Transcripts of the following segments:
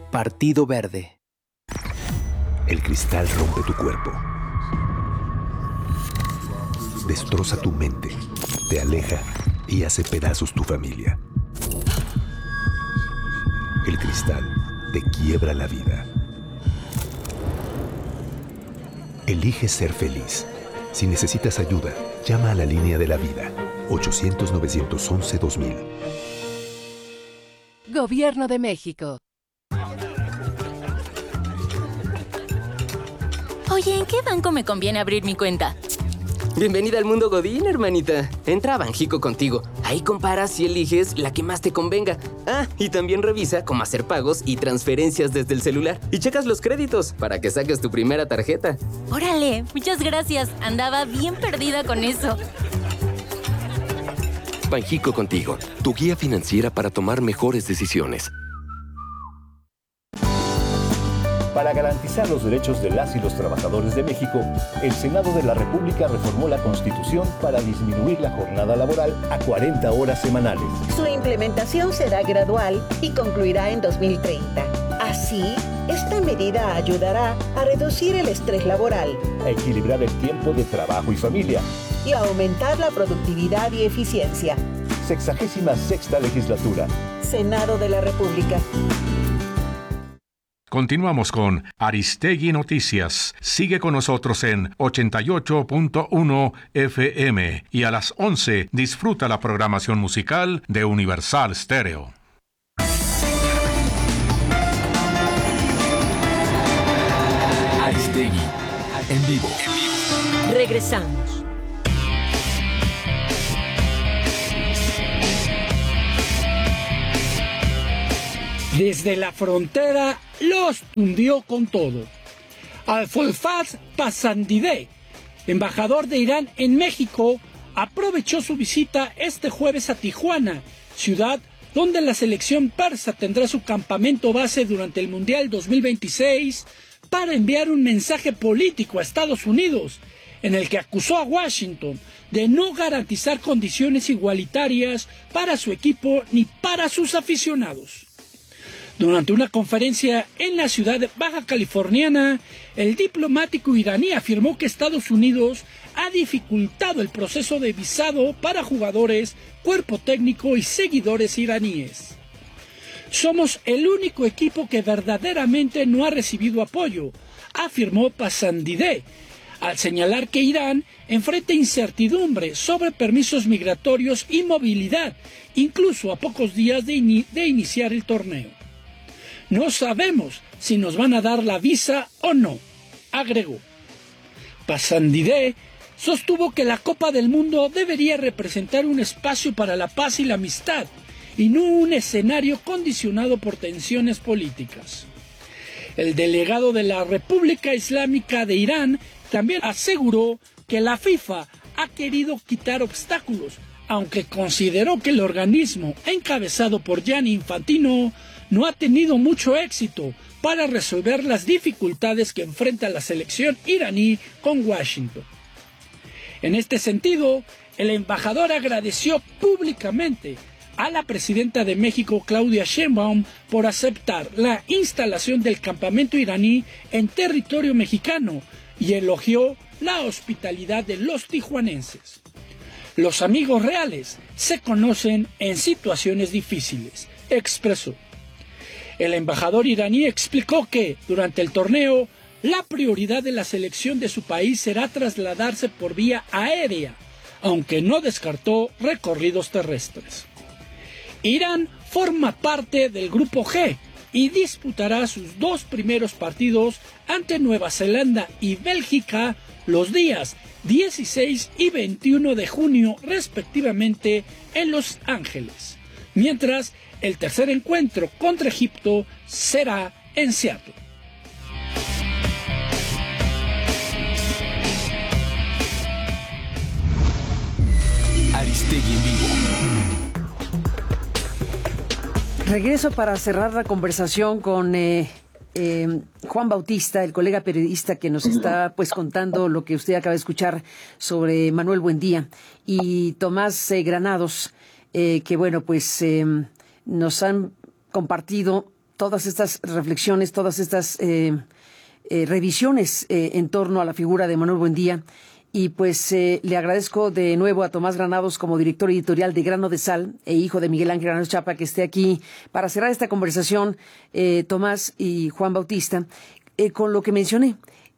Partido Verde. El cristal rompe tu cuerpo. Destroza tu mente, te aleja y hace pedazos tu familia. El cristal te quiebra la vida. Elige ser feliz. Si necesitas ayuda, llama a la línea de la vida, 800-911-2000. Gobierno de México. Oye, ¿en qué banco me conviene abrir mi cuenta? Bienvenida al mundo Godín, hermanita. Entra a Banjico contigo. Ahí comparas y eliges la que más te convenga. Ah, y también revisa cómo hacer pagos y transferencias desde el celular. Y checas los créditos para que saques tu primera tarjeta. Órale, muchas gracias. Andaba bien perdida con eso. Banjico Contigo, tu guía financiera para tomar mejores decisiones. Para garantizar los derechos de las y los trabajadores de México, el Senado de la República reformó la Constitución para disminuir la jornada laboral a 40 horas semanales. Su implementación será gradual y concluirá en 2030. Así, esta medida ayudará a reducir el estrés laboral, a equilibrar el tiempo de trabajo y familia y a aumentar la productividad y eficiencia. 66ª legislatura. Senado de la República. Continuamos con Aristegui Noticias. Sigue con nosotros en 88.1 FM y a las 11 disfruta la programación musical de Universal Stereo. Aristegui, en vivo. Regresamos. Desde la frontera los tundió con todo. Al-Folfaz Pasandideh, embajador de Irán en México, aprovechó su visita este jueves a Tijuana, ciudad donde la selección persa tendrá su campamento base durante el Mundial 2026, para enviar un mensaje político a Estados Unidos, en el que acusó a Washington de no garantizar condiciones igualitarias para su equipo ni para sus aficionados. Durante una conferencia en la ciudad baja californiana, el diplomático iraní afirmó que Estados Unidos ha dificultado el proceso de visado para jugadores, cuerpo técnico y seguidores iraníes. Somos el único equipo que verdaderamente no ha recibido apoyo, afirmó Pasandideh, al señalar que Irán enfrenta incertidumbre sobre permisos migratorios y movilidad, incluso a pocos días de iniciar el torneo. No sabemos si nos van a dar la visa o no, agregó. Pasandideh sostuvo que la Copa del Mundo debería representar un espacio para la paz y la amistad, y no un escenario condicionado por tensiones políticas. El delegado de la República Islámica de Irán también aseguró que la FIFA ha querido quitar obstáculos, aunque consideró que el organismo encabezado por Gianni Infantino no ha tenido mucho éxito para resolver las dificultades que enfrenta la selección iraní con Washington. En este sentido, el embajador agradeció públicamente a la presidenta de México, Claudia Sheinbaum, por aceptar la instalación del campamento iraní en territorio mexicano y elogió la hospitalidad de los tijuanenses. Los amigos reales se conocen en situaciones difíciles, expresó. El embajador iraní explicó que, durante el torneo, la prioridad de la selección de su país será trasladarse por vía aérea, aunque no descartó recorridos terrestres. Irán forma parte del Grupo G y disputará sus dos primeros partidos ante Nueva Zelanda y Bélgica los días 16 y 21 de junio respectivamente en Los Ángeles, mientras el tercer encuentro contra Egipto será en Seattle. Aristegui en vivo. Regreso para cerrar la conversación con Juan Bautista, el colega periodista que nos está pues contando lo que usted acaba de escuchar sobre Manuel Buendía, y Tomás Granados, que bueno pues nos han compartido todas estas reflexiones, todas estas revisiones en torno a la figura de Manuel Buendía. Y pues le agradezco de nuevo a Tomás Granados como director editorial de Grano de Sal e hijo de Miguel Ángel Granados Chapa que esté aquí para cerrar esta conversación, Tomás y Juan Bautista, con lo que mencioné.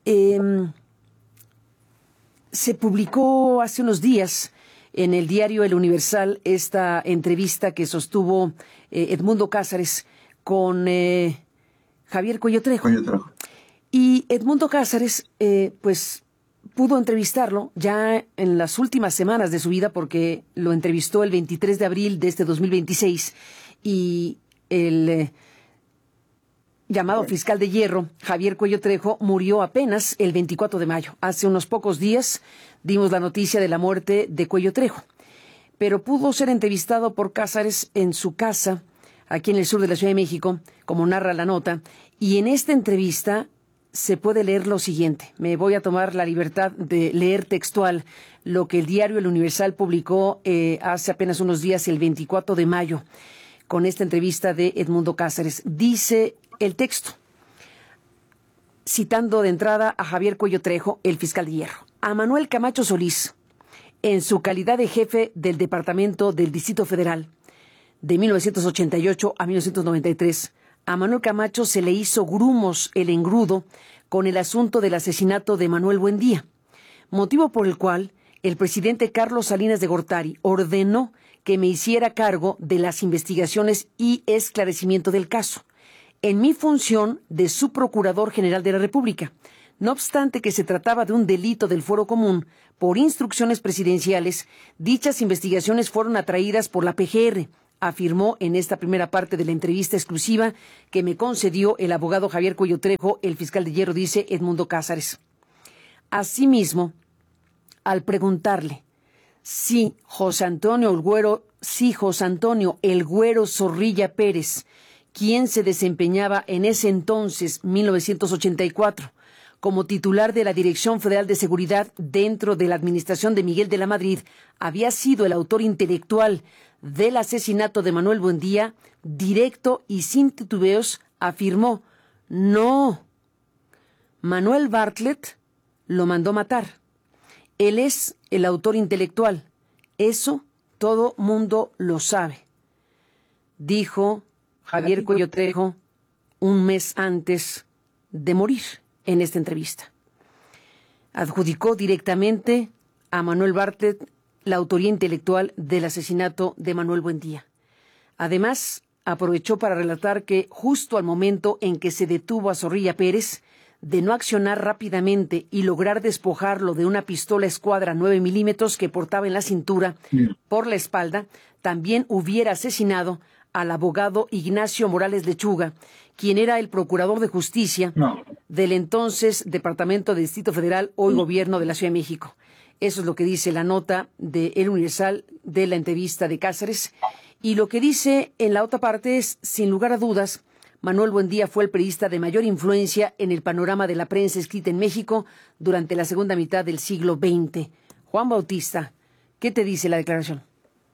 Se publicó hace unos días en el diario El Universal esta entrevista que sostuvo Edmundo Cázares con Javier Cuello Trejo. Y Edmundo Cázares, pues pudo entrevistarlo ya en las últimas semanas de su vida porque lo entrevistó el 23 de abril de este 2026 y el llamado fiscal de hierro, Javier Cuello Trejo, murió apenas el 24 de mayo. Hace unos pocos días dimos la noticia de la muerte de Cuello Trejo, pero pudo ser entrevistado por Cázares en su casa, aquí en el sur de la Ciudad de México, como narra la nota, y en esta entrevista se puede leer lo siguiente. Me voy a tomar la libertad de leer textual lo que el diario El Universal publicó hace apenas unos días, el 24 de mayo, con esta entrevista de Edmundo Cázares. Dice el texto, citando de entrada a Javier Cuello Trejo, el fiscal de hierro. A Manuel Camacho Solís, en su calidad de jefe del Departamento del Distrito Federal, de 1988 a 1993, a Manuel Camacho se le hizo grumos el engrudo con el asunto del asesinato de Manuel Buendía, motivo por el cual el presidente Carlos Salinas de Gortari ordenó que me hiciera cargo de las investigaciones y esclarecimiento del caso, en mi función de subprocurador general de la República. No obstante que se trataba de un delito del fuero común, por instrucciones presidenciales, dichas investigaciones fueron atraídas por la PGR, afirmó en esta primera parte de la entrevista exclusiva que me concedió el abogado Javier Cuello Trejo, el fiscal de hierro, dice Edmundo Cázares. Asimismo, al preguntarle si José Antonio El Güero Zorrilla Pérez, quien se desempeñaba en ese entonces, 1984, como titular de la Dirección Federal de Seguridad dentro de la administración de Miguel de la Madrid, había sido el autor intelectual del asesinato de Manuel Buendía, directo y sin titubeos, afirmó, no, Manuel Bartlett lo mandó matar. Él es el autor intelectual. Eso todo mundo lo sabe, dijo Javier Cuello Trejo un mes antes de morir en esta entrevista. Adjudicó directamente a Manuel Bartlett la autoría intelectual del asesinato de Manuel Buendía. Además, aprovechó para relatar que justo al momento en que se detuvo a Zorrilla Pérez, de no accionar rápidamente y lograr despojarlo de una pistola escuadra 9 milímetros que portaba en la cintura por la espalda, también hubiera asesinado al abogado Ignacio Morales Lechuga, quien era el procurador de justicia del entonces Departamento de Distrito Federal, hoy Gobierno de la Ciudad de México. Eso es lo que dice la nota de El Universal de la entrevista de Cázares. Y lo que dice en la otra parte es, sin lugar a dudas, Manuel Buendía fue el periodista de mayor influencia en el panorama de la prensa escrita en México durante la segunda mitad del siglo XX. Juan Bautista, ¿qué te dice la declaración?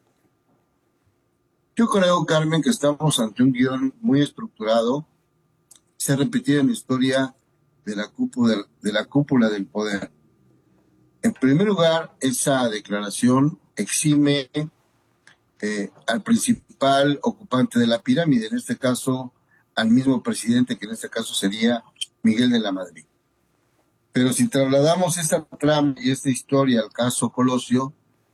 Yo creo, Carmen, que estamos ante un guión muy estructurado. Se ha repetido en la historia de la cúpula del poder. En primer lugar, esa declaración exime al principal ocupante de la pirámide, en este caso al mismo presidente, que en este caso sería Miguel de la Madrid. Pero si trasladamos esta trama y esta historia al caso Colosio,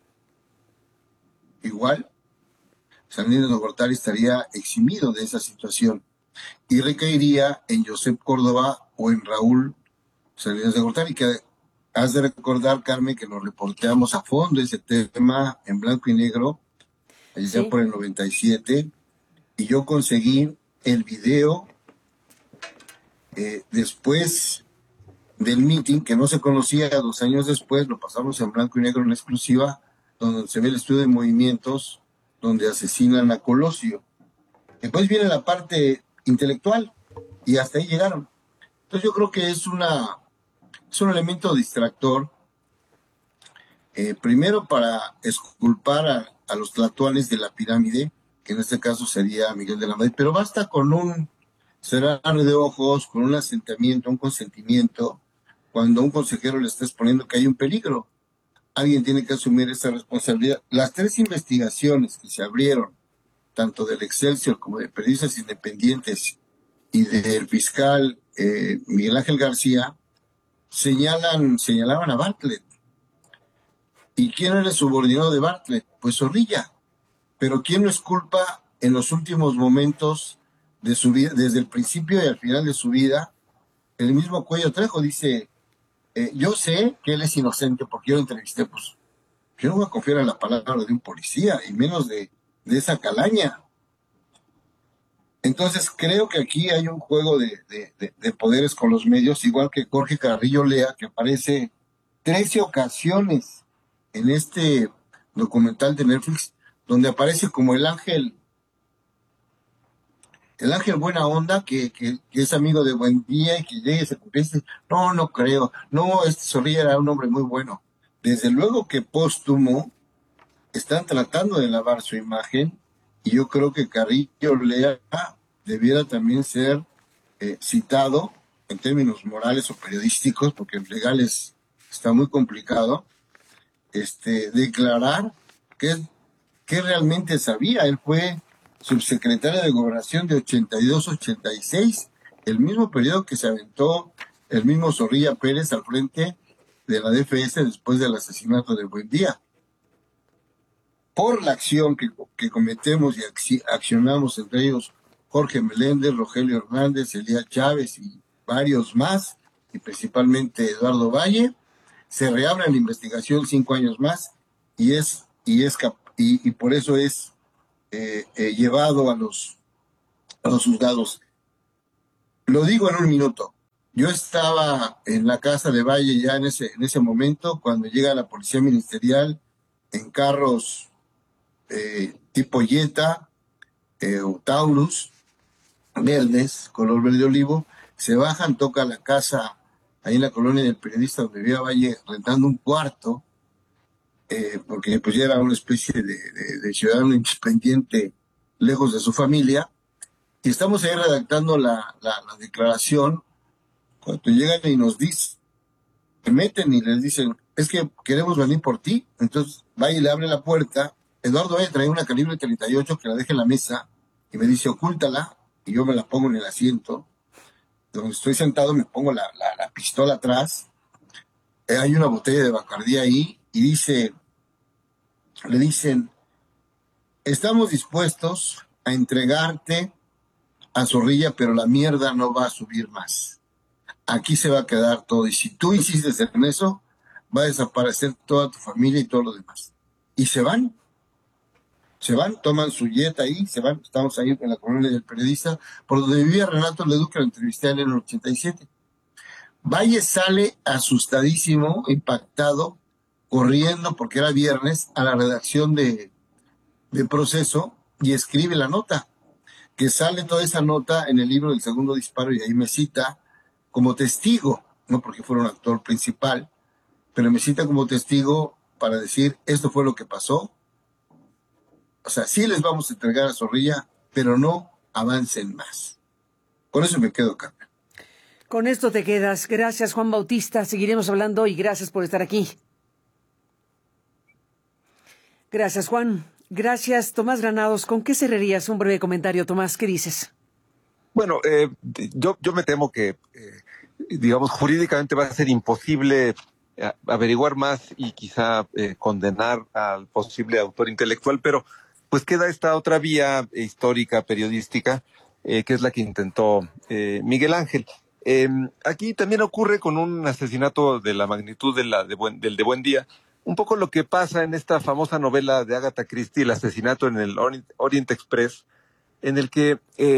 igual, Salinas de Gortari estaría eximido de esa situación y recaería en Josep Córdoba o en Raúl Salinas de Gortari, que has de recordar, Carmen, que lo reporteamos a fondo ese tema en blanco y negro, allá por el 97, y yo conseguí el video después del meeting, que no se conocía 2 años después, lo pasamos en blanco y negro en exclusiva, donde se ve el estudio de movimientos, donde asesinan a Colosio. Después viene la parte intelectual, y hasta ahí llegaron. Entonces yo creo que es un elemento distractor, primero para exculpar a los tlatoanes de la pirámide, que en este caso sería Miguel de la Madrid, pero basta con un cerrar de ojos con un asentamiento, un consentimiento, cuando un consejero le está exponiendo que hay un peligro. Alguien tiene que asumir esa responsabilidad. Las 3 investigaciones que se abrieron, tanto del Excelsior como de periodistas independientes y del fiscal Miguel Ángel García, señalaban a Bartlett. ¿Y quién era el subordinado de Bartlett? Pues Zorrilla. Pero ¿quién no es culpa en los últimos momentos de su vida, desde el principio y al final de su vida? El mismo Cuello Trejo dice, yo sé que él es inocente porque yo lo entrevisté, pues yo no voy a confiar en la palabra de un policía, y menos de esa calaña. Entonces creo que aquí hay un juego de poderes con los medios, igual que Jorge Carrillo Lea, que aparece 13 ocasiones en este documental de Netflix, donde aparece como el ángel buena onda, que es amigo de Buendía y que llega y se confiesa. No creo. No, este Zorrilla era un hombre muy bueno. Desde luego que póstumo están tratando de lavar su imagen, y yo creo que Carrillo Lea debiera también ser citado en términos morales o periodísticos, porque en legales está muy complicado, declarar que realmente sabía. Él fue subsecretario de Gobernación de 82-86, el mismo periodo que se aventó el mismo Zorrilla Pérez al frente de la DFS después del asesinato de Buendía. Por la acción que cometemos y accionamos, entre ellos Jorge Meléndez, Rogelio Hernández, Elías Chávez y varios más, y principalmente Eduardo Valle, se reabre la investigación 5 años más, y por eso es llevado a los juzgados. Lo digo en un minuto. Yo estaba en la casa de Valle ya en ese momento, cuando llega la policía ministerial en carros tipo Jetta o Taurus, verdes, color verde olivo. Se bajan, toca la casa ahí en la colonia del periodista donde vivía Valle, rentando un cuarto, porque pues ya era una especie de ciudadano independiente lejos de su familia, y estamos ahí redactando la declaración, cuando llegan y nos dicen, se meten y les dicen, es que queremos venir por ti. Entonces Valle le abre la puerta. Eduardo Valle trae una calibre 38 que la deja en la mesa y me dice, ocúltala, y yo me la pongo en el asiento donde estoy sentado, me pongo la pistola atrás. Hay una botella de Bacardí ahí, y le dicen, estamos dispuestos a entregarte a Zorrilla, pero la mierda no va a subir más. Aquí se va a quedar todo, y si tú insistes en eso, va a desaparecer toda tu familia y todo lo demás. Y se van, toman su jet ahí, se van. Estamos ahí en la colonia del periodista, por donde vivía Renato Leduc, que lo entrevisté en el 87. Valle sale asustadísimo, impactado, corriendo, porque era viernes, a la redacción de Proceso, y escribe la nota, que sale toda esa nota en el libro del Segundo Disparo, y ahí me cita como testigo, no porque fuera un actor principal, pero me cita como testigo para decir, esto fue lo que pasó. O sea, sí les vamos a entregar a Zorrilla, pero no avancen más. Con eso me quedo, Carmen. Con esto te quedas. Gracias, Juan Bautista. Seguiremos hablando y gracias por estar aquí. Gracias, Juan. Gracias, Tomás Granados. ¿Con qué cerrarías? Un breve comentario, Tomás. ¿Qué dices? Bueno, yo me temo que, digamos, jurídicamente va a ser imposible averiguar más y quizá condenar al posible autor intelectual, pero pues queda esta otra vía histórica, periodística, que es la que intentó Miguel Ángel. Aquí también ocurre con un asesinato de la magnitud del de Buendía, un poco lo que pasa en esta famosa novela de Agatha Christie, El asesinato en el Orient Express, en el que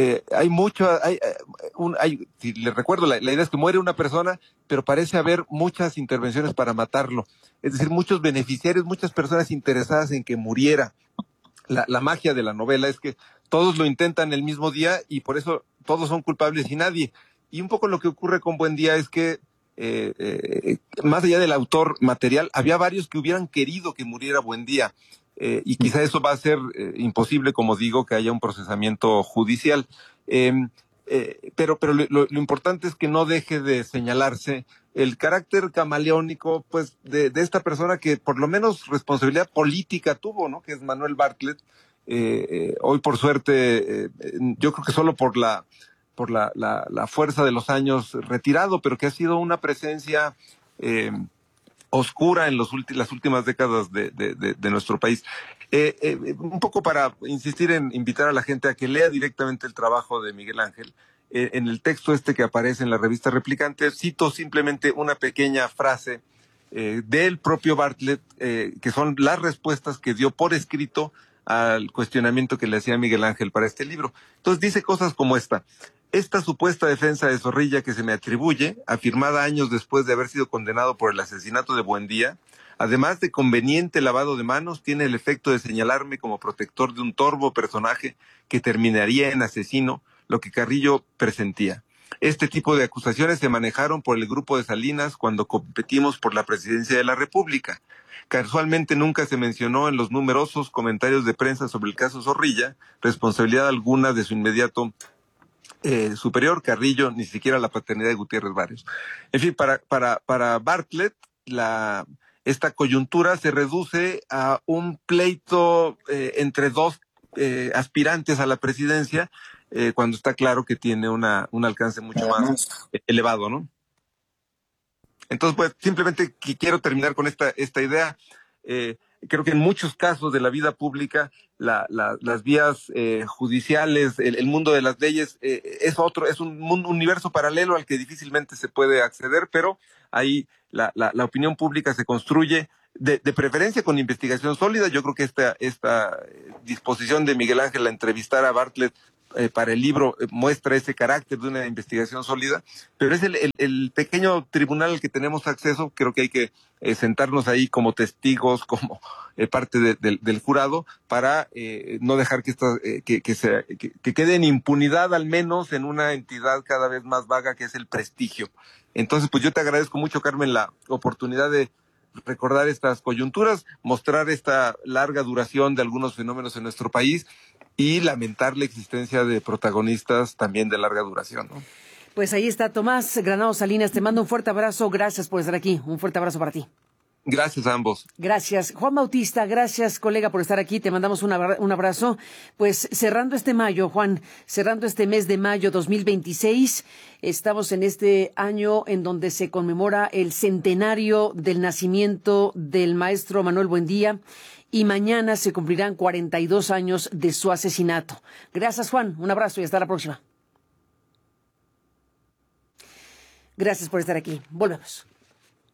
si le recuerdo, la idea es que muere una persona, pero parece haber muchas intervenciones para matarlo. Es decir, muchos beneficiarios, muchas personas interesadas en que muriera. La magia de la novela es que todos lo intentan el mismo día y por eso todos son culpables y nadie. Y un poco lo que ocurre con Buendía es que, más allá del autor material, había varios que hubieran querido que muriera Buendía. Y quizá eso va a ser imposible, como digo, que haya un procesamiento judicial. pero lo importante es que no deje de señalarse el carácter camaleónico, pues, de esta persona que por lo menos responsabilidad política tuvo, ¿no? Que es Manuel Bartlett. Hoy, por suerte, yo creo que solo por la fuerza de los años retirado, pero que ha sido una presencia oscura en las últimas décadas de nuestro país. Un poco para insistir en invitar a la gente a que lea directamente el trabajo de Miguel Ángel. En el texto que aparece en la revista Replicante, cito simplemente una pequeña frase del propio Bartlett, que son las respuestas que dio por escrito al cuestionamiento que le hacía Miguel Ángel para este libro. Entonces dice cosas como esta: esta supuesta defensa de Zorrilla que se me atribuye, afirmada años después de haber sido condenado por el asesinato de Buendía, además de conveniente lavado de manos, tiene el efecto de señalarme como protector de un torvo personaje que terminaría en asesino, lo que Carrillo presentía. Este tipo de acusaciones se manejaron por el grupo de Salinas cuando competimos por la presidencia de la República. Casualmente nunca se mencionó en los numerosos comentarios de prensa sobre el caso Zorrilla responsabilidad alguna de su inmediato superior, Carrillo, ni siquiera la paternidad de Gutiérrez Barrios. En fin, para Bartlett, esta coyuntura se reduce a un pleito entre dos aspirantes a la presidencia, cuando está claro que tiene un alcance mucho más elevado, ¿no? Entonces, pues, simplemente quiero terminar con esta idea. Creo que en muchos casos de la vida pública, las vías judiciales, el mundo de las leyes, es un universo paralelo al que difícilmente se puede acceder, pero ahí la opinión pública se construye de preferencia con investigación sólida. Yo creo que esta disposición de Miguel Ángel a entrevistar a Bartlett para el libro muestra ese carácter de una investigación sólida, pero es el pequeño tribunal al que tenemos acceso. Creo que hay que sentarnos ahí como testigos, como parte del jurado, para no dejar que quede en impunidad, al menos en una entidad cada vez más vaga que es el prestigio. Entonces, pues yo te agradezco mucho, Carmen, la oportunidad de recordar estas coyunturas, mostrar esta larga duración de algunos fenómenos en nuestro país y lamentar la existencia de protagonistas también de larga duración, ¿no? Pues ahí está Tomás Granados Salinas, te mando un fuerte abrazo, gracias por estar aquí, un fuerte abrazo para ti. Gracias a ambos. Gracias. Juan Bautista, gracias, colega, por estar aquí. Te mandamos un abrazo. Pues cerrando este mayo, Juan, cerrando este mes de mayo 2026, estamos en este año en donde se conmemora el centenario del nacimiento del maestro Manuel Buendía y mañana se cumplirán 42 años de su asesinato. Gracias, Juan. Un abrazo y hasta la próxima. Gracias por estar aquí. Volvemos.